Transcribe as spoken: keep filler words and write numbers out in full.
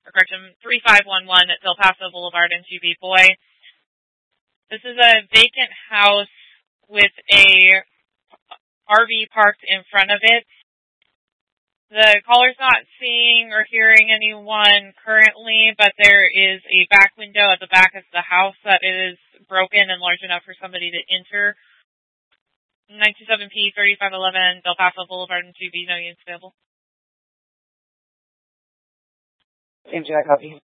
or correction, three five one one at Del Paso Boulevard in Two Beat Boy. This is a vacant house with a R V parked in front of it. The caller's not seeing or hearing anyone currently, but there is a back window at the back of the house that is broken and large enough for somebody to enter. nine two seven P thirty-five eleven Del Paso Boulevard in two B, no units available. Same Jack, copy.